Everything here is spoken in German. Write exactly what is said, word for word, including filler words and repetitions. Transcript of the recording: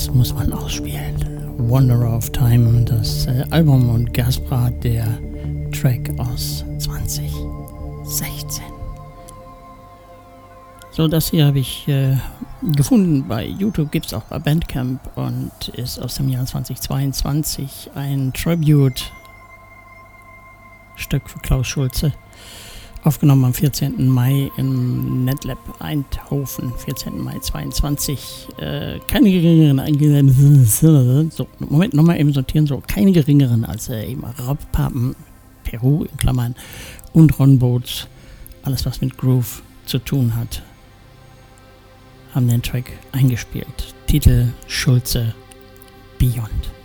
das muss man ausspielen. Wanderer of Time, das äh, Album, und Gaspra, der Track aus zwanzig sechzehn. So, das hier habe ich äh, gefunden bei YouTube, gibt es auch bei Bandcamp und ist aus dem Jahr zweitausendzweiundzwanzig ein Tribute-Stück für Klaus Schulze. Aufgenommen am vierzehnten Mai im NetLab Eindhoven, vierzehnten Mai zweiundzwanzig. Äh, keine geringeren, so, Moment, nochmal eben sortieren, so, keine geringeren als äh, eben Rob Papen, Peru in Klammern, und Ron Boots, alles was mit Groove zu tun hat, haben den Track eingespielt. Titel Schulze Beyond.